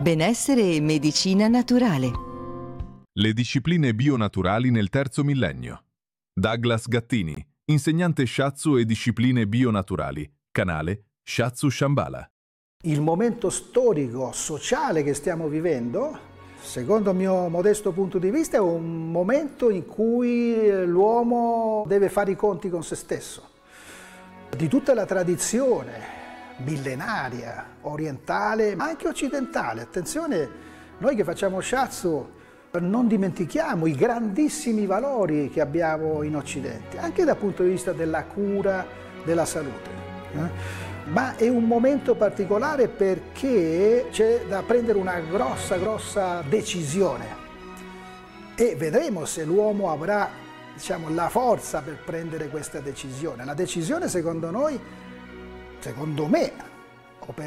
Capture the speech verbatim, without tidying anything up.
Benessere e medicina naturale. Le discipline bionaturali nel terzo millennio. Douglas Gattini, insegnante shiatsu e discipline bionaturali, canale Shiatsu Shambhala. Il momento storico, sociale che stiamo vivendo, secondo il mio modesto punto di vista, è un momento in cui l'uomo deve fare i conti con se stesso. Di tutta la tradizione millenaria, orientale, ma anche occidentale. Attenzione, noi che facciamo shiatsu non dimentichiamo i grandissimi valori che abbiamo in Occidente, anche dal punto di vista della cura della salute. Eh? Ma è un momento particolare perché c'è da prendere una grossa, grossa decisione e vedremo se l'uomo avrà, diciamo, la forza per prendere questa decisione. La decisione, secondo noi, secondo me,